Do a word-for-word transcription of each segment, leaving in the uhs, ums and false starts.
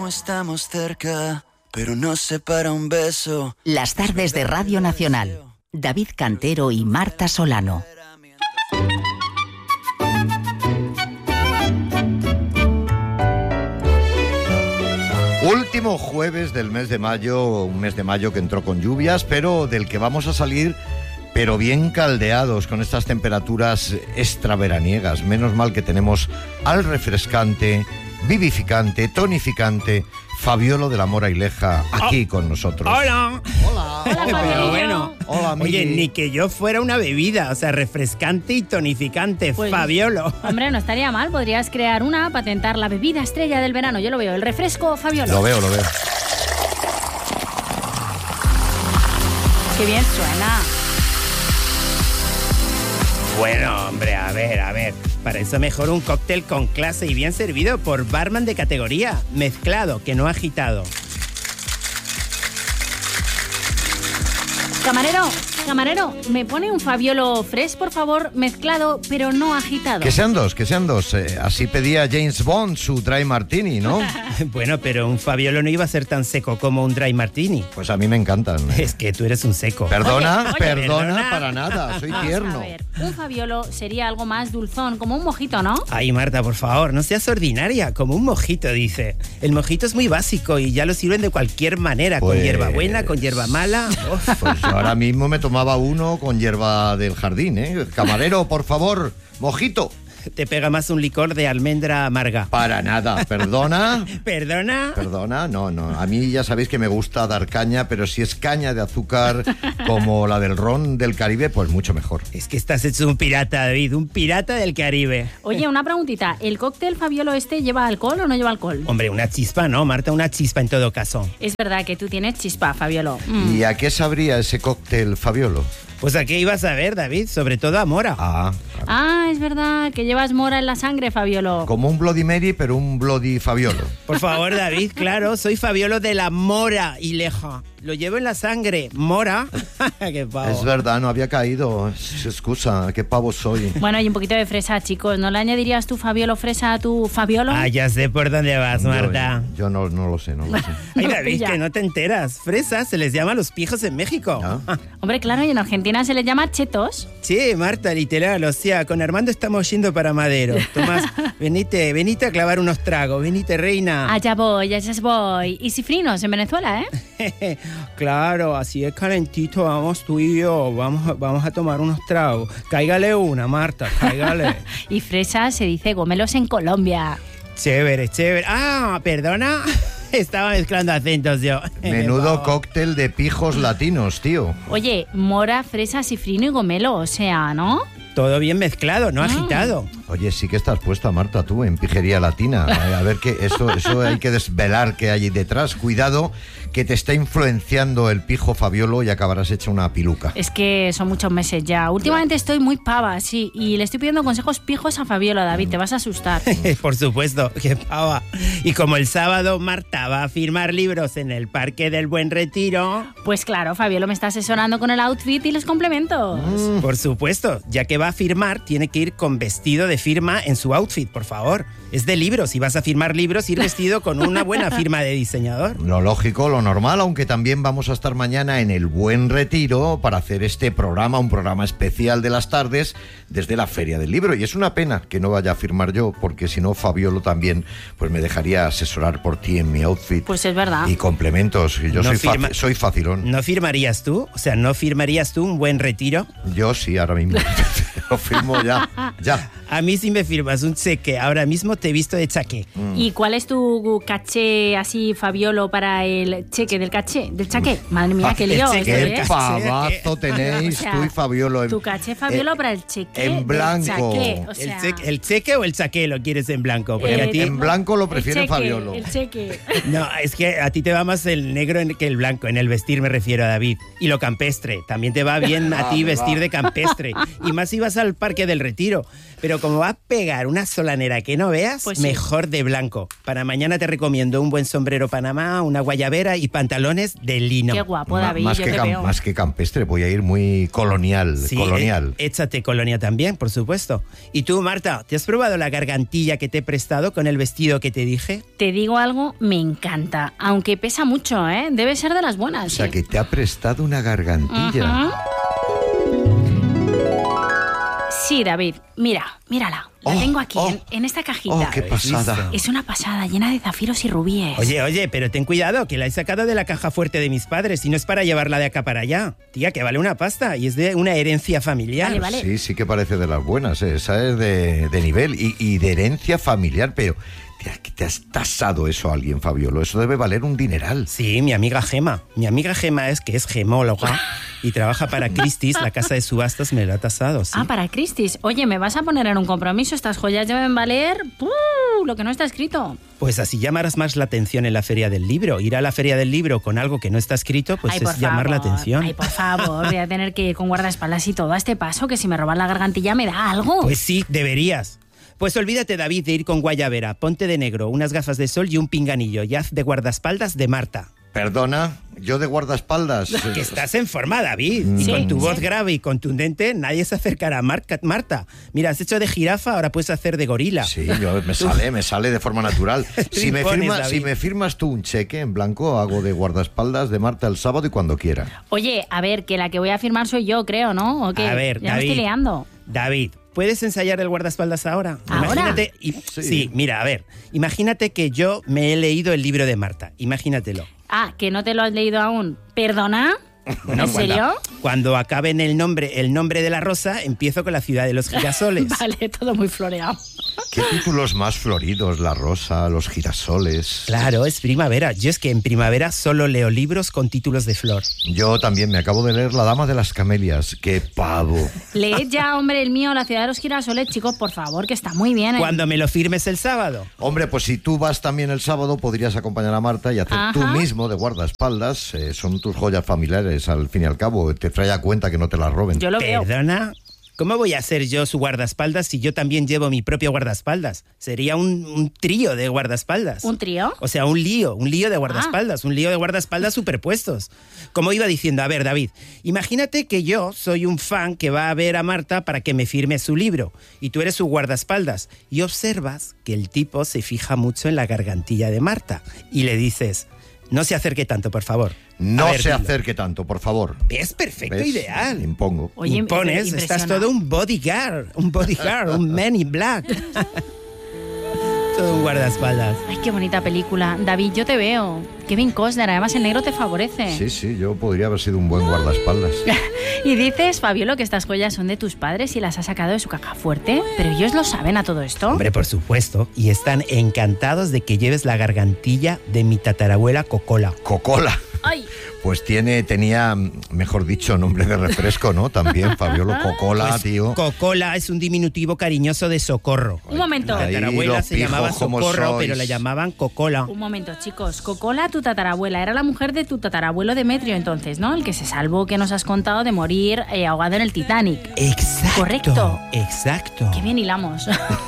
cómo estamos cerca, pero nos separa un beso. Las tardes de Radio Nacional. David Cantero y Marta Solano. Último jueves del mes de mayo, un mes de mayo que entró con lluvias, pero del que vamos a salir, pero bien caldeados con estas temperaturas extraveraniegas. Menos mal que tenemos al refrescante, vivificante, tonificante Fabiolo de la Mora y Leja aquí oh. con nosotros. Hola. Hola. Hola, Pero bueno. Hola, Oye, ni que yo fuera una bebida, o sea, refrescante y tonificante, pues, Fabiolo. Hombre, no estaría mal, podrías crear una, patentar la bebida estrella del verano. Yo lo veo, el refresco Fabiolo. Lo veo, lo veo. Qué bien suena. Bueno, hombre, a ver, a ver. Para eso mejor un cóctel con clase y bien servido por barman de categoría, mezclado, que no agitado. Camarero, camarero, ¿me pone un Fabiolo Fresh, por favor, mezclado, pero no agitado? Que sean dos, que sean dos. Eh, así pedía James Bond su Dry Martini, ¿no? Bueno, pero un Fabiolo no iba a ser tan seco como un Dry Martini. Pues a mí me encantan. Es que tú eres un seco. Perdona, Oye, oye, perdona, perdona. para nada, soy Vamos tierno. a ver, un Fabiolo sería algo más dulzón, como un mojito, ¿no? Ay, Marta, por favor, no seas ordinaria, como un mojito, dice. El mojito es muy básico y ya lo sirven de cualquier manera, Pues... con hierba buena, con hierba mala. Uf. Pues yo ahora mismo me tomaba uno con hierba del jardín, ¿eh? Camarero, por favor, mojito. Te pega más un licor de almendra amarga. Para nada, perdona. ¿Perdona? Perdona, no, no. A mí ya sabéis que me gusta dar caña, pero si es caña de azúcar como la del ron del Caribe, pues mucho mejor. Es que estás hecho un pirata, David, un pirata del Caribe. Oye, una preguntita, ¿el cóctel Fabiolo este lleva alcohol o no lleva alcohol? Hombre, una chispa, ¿no, Marta? Una chispa en todo caso. Es verdad que tú tienes chispa, Fabiolo. Mm. ¿Y a qué sabría ese cóctel, Fabiolo? Pues ¿a qué ibas a ver, David? Sobre todo a mora. Ah, Ah, es verdad, que llevas mora en la sangre, Fabiolo. como un Bloody Mary, pero un Bloody Fabiolo. Por favor, David, claro, soy Fabiolo de la Mora y Leja. Lo llevo en la sangre. ¿Mora? ¡Qué pavo! Es verdad, no había caído. Es- Excusa, qué pavo soy. Bueno, y un poquito de fresa, chicos. ¿No le añadirías tu Fabiolo fresa a tu Fabiolo? Ah, ya sé por dónde vas, Marta. Yo, yo no, no lo sé, no lo sé. Ay, No David, pilla. que no te enteras. Fresas se les llama a los pijos en México. ¿Ah? Hombre, claro, y en Argentina se les llama chetos. Sí, Marta, literal, o sea, con Armando estamos yendo para Madero. Tomás, venite, venite a clavar unos tragos, venite, reina. Allá voy, allá voy. Y cifrinos en Venezuela, ¿eh? Claro, así es calentito, vamos tú y yo, vamos, a- vamos a tomar unos tragos. Cáigale una, Marta, cáigale. Y fresa se dice gomelos en Colombia. Chévere, chévere. Ah, perdona, estaba mezclando acentos yo. Menudo cóctel de pijos latinos, tío. Oye, mora, fresa, cifrino y gomelo, o sea, ¿no? Todo bien mezclado, no Ah. agitado. Oye, sí que estás puesta, Marta, tú, en pijería latina. Eh, A ver, que eso, eso hay que desvelar qué hay detrás. Cuidado, que te está influenciando el pijo Fabiolo y acabarás hecha una piluca. Es que son muchos meses ya. Últimamente estoy muy pava, sí, y le estoy pidiendo consejos pijos a Fabiolo, David, te vas a asustar. Por supuesto, que pava. Y como el sábado Marta va a firmar libros en el Parque del Buen Retiro, Pues claro, Fabiolo me está asesorando con el outfit y los complementos. por supuesto, ya que va a firmar, tiene que ir con vestido de firma en su outfit, por favor. Es de libros, y vas a firmar libros, ir vestido con una buena firma de diseñador. Lo lógico, lo normal, aunque también vamos a estar mañana en el Buen Retiro para hacer este programa, un programa especial de las tardes desde la Feria del Libro. Y es una pena que no vaya a firmar yo, porque si no, Fabiolo también pues me dejaría asesorar por ti en mi outfit. Pues es verdad. Y complementos. Y Yo No soy, firma- faci- soy facilón. ¿No firmarías tú? O sea, ¿no firmarías tú un buen retiro? Yo sí, ahora mismo. Lo firmo ya. Ya. A mí si me firmas un cheque, ahora mismo te he visto de chaqué. ¿Y cuál es tu caché así, Fabiolo, para el cheque del caché? ¿Del chaqué? Madre mía, qué El lío cheque, esto, el ¿eh? caché. Pavazo tenéis O sea, tú y Fabiolo. En, Tu caché, Fabiolo, eh, para el cheque en del blanco. chaqué, o ¿El, sea, cheque, ¿El cheque o el chaqué lo quieres en blanco? Porque Eh, a ti... en blanco lo el prefiere cheque, Fabiolo. El cheque. No, es que a ti te va más el negro en- que el blanco. En el vestir me refiero a David. Y lo campestre. También te va bien a ti Ah, vestir va. de campestre. Y más si vas al Parque del Retiro. Pero como va a pegar una solanera que no veas, Pues sí. mejor de blanco. Para mañana te recomiendo un buen sombrero Panamá, una guayabera y pantalones de lino. Qué guapo, Ma- David, más, yo que te cam- veo. más que campestre, voy a ir muy colonial. Sí, colonial. eh, échate colonia también, por supuesto. Y tú, Marta, ¿te has probado la gargantilla que te he prestado con el vestido que te dije? Te digo algo, me encanta. Aunque pesa mucho, ¿eh? Debe ser de las buenas. O sea, sí. que te ha prestado una gargantilla. Ujú. Sí, David. Mira, mírala. La Oh, tengo aquí, oh. en, en esta cajita. Oh, qué pasada. Es una pasada, llena de zafiros y rubíes. Oye, oye, pero ten cuidado, que la he sacado de la caja fuerte de mis padres y no es para llevarla de acá para allá. Tía, que vale una pasta y es de una herencia familiar. Vale, vale. Sí, sí que parece de las buenas, ¿eh? Esa es de, de nivel y, y de herencia familiar, pero tía, ¿que te has tasado eso a alguien, Fabiolo? Eso debe valer un dineral. Sí, mi amiga Gema. Mi amiga Gema es que es gemóloga y trabaja para Christie's, la casa de subastas, me lo ha tasado, sí. Ah, para Christie's. Oye, ¿me vas a poner en un compromiso? Estas joyas deben valer ¡uh! Lo que no está escrito. Pues así llamarás más la atención en la feria del libro. Ir a la feria del libro con algo que no está escrito, pues Ay, es por llamar la favor. atención. Ay, por favor, voy a tener que ir con guardaespaldas y todo a este paso, que si me roban la gargantilla me da algo. Pues sí, deberías. Pues olvídate, David, de ir con guayabera, ponte de negro, unas gafas de sol y un pinganillo, y haz de guardaespaldas de Marta. Perdona, yo de guardaespaldas. Que estás en forma, David. Y Sí, con tu sí. voz grave y contundente, nadie se acercará a Mar- Marta. Mira, has hecho de jirafa, ahora puedes hacer de gorila. Sí, yo, me sale, me sale de forma natural. Si me, impones, firma- David. si me firmas tú un cheque en blanco, hago de guardaespaldas de Marta el sábado y cuando quiera. Oye, a ver, que la que voy a firmar soy yo, creo, ¿no? ¿O qué? A ver, ya David. me estoy liando. David, ¿puedes ensayar el guardaespaldas ahora? ¿Ahora? Imagínate, y- Sí. sí, mira, a ver, imagínate que yo me he leído el libro de Marta, imagínatelo. Ah, que no te lo has leído aún. ¿Perdona? Bueno, ¿En serio? Cuando, cuando acabe en el nombre, el nombre de la rosa, empiezo con la ciudad de los girasoles. Vale, todo muy floreado. ¿Qué títulos más floridos? La rosa, los girasoles. Claro, es primavera. Yo es que en primavera solo leo libros con títulos de flor. Yo también me acabo de leer La Dama de las Camelias. ¡Qué pavo! Leed ya, hombre, el mío, La ciudad de los girasoles, chicos, por favor, que está muy bien. ¿eh? Cuando me lo firmes el sábado. Hombre, pues si tú vas también el sábado, podrías acompañar a Marta y hacer Ajá. tú mismo de guardaespaldas. Eh, son tus joyas familiares, al fin y al cabo. Te trae a cuenta que no te las roben. Yo lo veo. ¿Perdona? ¿Cómo voy a ser yo su guardaespaldas si yo también llevo mi propio guardaespaldas? Sería un, un trío de guardaespaldas. ¿Un trío? O sea, un lío, un lío de guardaespaldas, un lío de guardaespaldas superpuestos. Como iba diciendo, a ver, David, imagínate que yo soy un fan que va a ver a Marta para que me firme su libro y tú eres su guardaespaldas y observas que el tipo se fija mucho en la gargantilla de Marta y le dices, no se acerque tanto, por favor. No A ver, se dilo. acerque tanto, por favor. Es perfecto, ¿Ves? ideal. Impongo. Oye, Impones, impresiona. estás todo un bodyguard, un bodyguard, un man in black. Todo un guardaespaldas. Ay, qué bonita película. David, yo te veo. Kevin Costner, además el negro te favorece. Sí, sí, yo podría haber sido un buen guardaespaldas. Y dices, Fabiolo, que estas joyas son de tus padres y las has sacado de su caja fuerte. Pero ellos lo saben a todo esto. Hombre, por supuesto. Y están encantados de que lleves la gargantilla de mi tatarabuela Cocola. Cocola. Ay, Pues tiene, tenía, mejor dicho, nombre de refresco, ¿no? También, Fabiolo, Cocola, Pues, tío. Cocola es un diminutivo cariñoso de socorro. un momento. Ahí Mi tatarabuela los se llamaba pijos, ¿cómo Socorro, sois? pero la llamaban Cocola. Un momento, chicos. Cocola, tu tatarabuela, era la mujer de tu tatarabuelo Demetrio entonces, ¿no? El que se salvó, que nos has contado, de morir eh, ahogado en el Titanic. Exacto. Correcto. Exacto. Qué bien hilamos.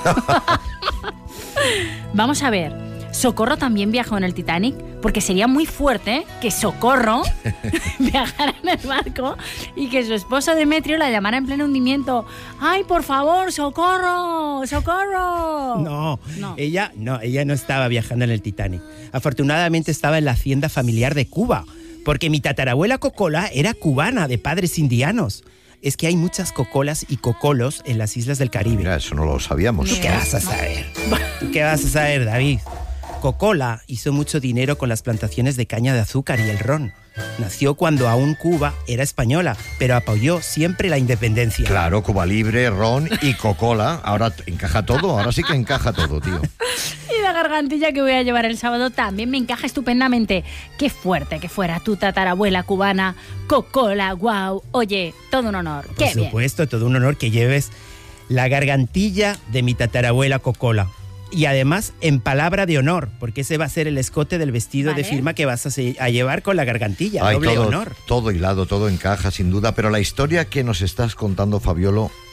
Vamos a ver. ¿Socorro también viajó en el Titanic? Porque sería muy fuerte que Socorro viajara en el barco y que su esposo Demetrio la llamara en pleno hundimiento. ¡Ay, por favor, Socorro! ¡Socorro! No, No. ella no, ella no estaba viajando en el Titanic. Afortunadamente estaba en la hacienda familiar de Cuba, porque mi tatarabuela Cocola era cubana, de padres indianos. Es que hay muchas cocolas y cocolos en las islas del Caribe. Mira, eso no lo sabíamos. ¿Tú qué vas a saber? ¿Tú qué vas a saber, David? Cocola hizo mucho dinero con las plantaciones de caña de azúcar y el ron. Nació cuando aún Cuba era española, pero apoyó siempre la independencia. Claro, Cuba Libre, ron y Cocola. Ahora t- encaja todo, ahora sí que encaja todo, tío. Y la gargantilla que voy a llevar el sábado también me encaja estupendamente. Qué fuerte que fuera tu tatarabuela cubana, Cocola, guau. Oye, todo un honor. Por Qué bien. supuesto, todo un honor que lleves la gargantilla de mi tatarabuela Cocola. Y además en palabra de honor, porque ese va a ser el escote del vestido Vale. de firma que vas a, se- a llevar con la gargantilla. Ay, doble todo, honor. todo hilado, todo encaja, sin duda. Pero la historia que nos estás contando, Fabiolo,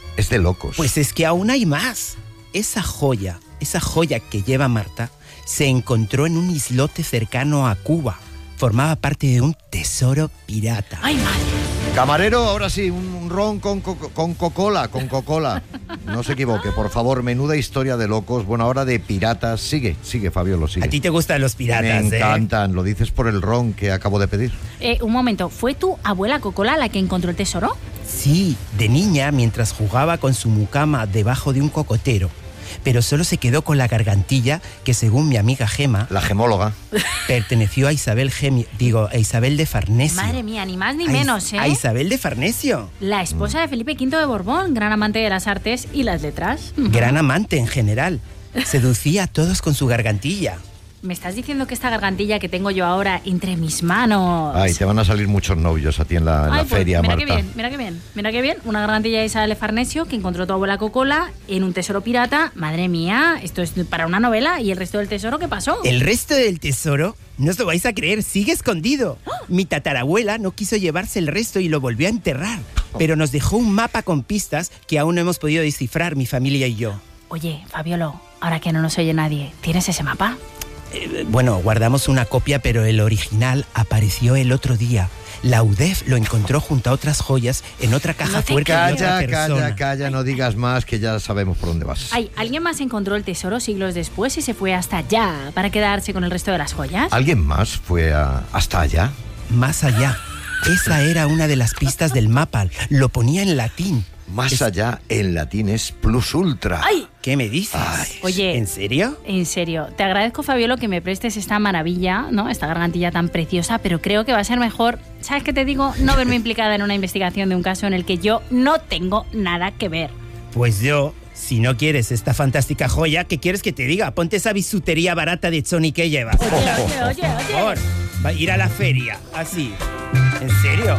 Es de locos. Pues es que aún hay más. Esa joya, esa joya que lleva Marta, se encontró en un islote cercano a Cuba. Formaba parte de un tesoro pirata. ¡Ay, madre! Camarero, ahora sí, un ron con, co- con Coca-Cola, con Coca-Cola. No se equivoque, por favor, menuda historia de locos. Bueno, ahora de piratas. Sigue, sigue, Fabiola, sigue. A ti te gustan los piratas, Me ¿eh? encantan, lo dices por el ron que acabo de pedir. Eh, un momento, ¿fue tu abuela Cocola la que encontró el tesoro? Sí, de niña, mientras jugaba con su mucama debajo de un cocotero. Pero solo se quedó con la gargantilla que, según mi amiga Gema, La gemóloga. perteneció a Isabel Gemi, digo, a Isabel de Farnesio. Madre mía, ni más ni A Is- menos, ¿eh? A Isabel de Farnesio. La esposa de Felipe quinto de Borbón, gran amante de las artes y las letras. Gran amante en general. Seducía a todos con su gargantilla. ¿Me estás diciendo que esta gargantilla que tengo yo ahora entre mis manos... Ay, te van a salir muchos novios a ti en la, en la Ay, pues, feria, mira Marta. qué bien, mira qué bien, mira qué bien. Una gargantilla de Isabel Farnesio que encontró tu abuela Cocola en un tesoro pirata. Madre mía, esto es para una novela. ¿Y el resto del tesoro qué pasó? El resto del tesoro, no os lo vais a creer, sigue escondido. Mi tatarabuela no quiso llevarse el resto y lo volvió a enterrar. Pero nos dejó un mapa con pistas que aún no hemos podido descifrar mi familia y yo. Oye, Fabiolo, ahora que no nos oye nadie, ¿tienes ese mapa? Eh, bueno, guardamos una copia, pero el original apareció el otro día. La U D E F lo encontró junto a otras joyas en otra caja No te fuerte de otra Calla, persona. calla, calla, no digas más que ya sabemos por dónde vas. Ay, ¿alguien más encontró el tesoro siglos después y se fue hasta allá para quedarse con el resto de las joyas? ¿Alguien más fue a- hasta allá? Más allá. Esa era una de las pistas del mapa. Lo ponía en latín. Más Es- allá, en latín es plus ultra. ¡Ay! ¿Qué me dices? Ay, Oye. ¿En serio? En serio, te agradezco, Fabiolo, que me prestes esta maravilla, ¿no? Esta gargantilla tan preciosa, pero creo que va a ser mejor, ¿sabes qué te digo? No verme implicada en una investigación de un caso en el que yo no tengo nada que ver. Pues yo, si no quieres esta fantástica joya, ¿qué quieres que te diga? Ponte esa bisutería barata de Sony que llevas. Oye, oye, oye, Por oye. favor, va a ir a la feria, así. ¿En serio?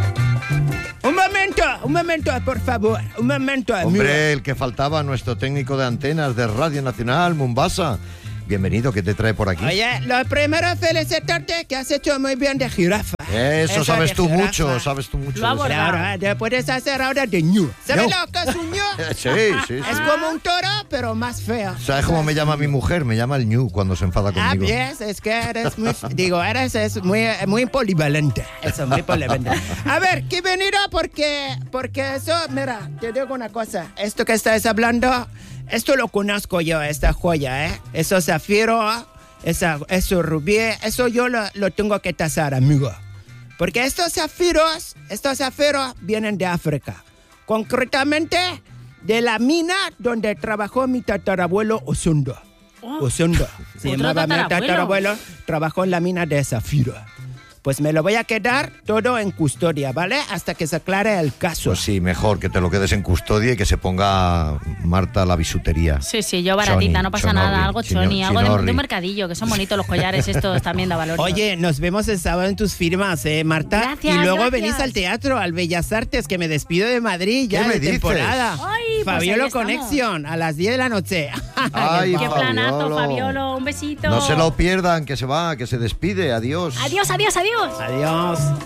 Un momento, un momento, por favor. Un momento, amigo. Hombre, el que faltaba, nuestro técnico de antenas de Radio Nacional, Mombasa. Bienvenido, ¿qué te trae por aquí? Oye, lo primero, felicitarte que has hecho muy bien de jirafa. Eso Esa sabes de tú jirafa. mucho, sabes tú mucho. Lo ha de eso. abordado. Claro, te puedes hacer ahora de ñu. ¿Sabes Ñu. lo que es un ñu? Sí, sí, sí. Es como un toro, pero más feo. ¿Sabes cómo me llama mi mujer? Me llama el ñu cuando se enfada Ah, conmigo. yes, es que eres muy, digo, eres es muy, muy polivalente. Eso, muy polivalente. A ver, que venido porque, porque eso, mira, te digo una cosa. Esto que estás hablando, esto lo conozco yo, esta joya, ¿eh? Eso zafiro, esa, eso rubí, eso yo lo, lo tengo que tasar, amigo. Porque estos zafiros, estos zafiros vienen de África. Concretamente, de la mina donde trabajó mi tatarabuelo Osondo. Osondo. Se ¿Otro llamaba mi tatarabuelo? tatarabuelo, trabajó en la mina de zafiro. Pues me lo voy a quedar todo en custodia, ¿vale? Hasta que se aclare el caso. Pues sí, mejor que te lo quedes en custodia y que se ponga Marta la bisutería. Sí, sí, yo baratita, Choni, no pasa chonorri, nada, algo chino- choni, algo de, chinorri. de un mercadillo, que son bonitos los collares estos también da valor. Oye, nos vemos el sábado en tus firmas, ¿eh, Marta? Gracias, y luego gracias. venís al teatro, al Bellas Artes, que me despido de Madrid ya ¿Qué me de dices? temporada. Ay, pues Fabiolo ahí estamos. Conexión, a las diez de la noche. Ay, Qué planazo, Fabiolo. Fabiolo, un besito. No se lo pierdan, que se va, que se despide. Adiós. Adiós, adiós, adiós. Adiós.